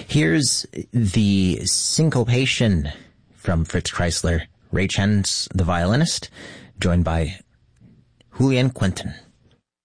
Here's the syncopation from Fritz Kreisler, Ray Chen's the violinist, joined by Julian Quentin.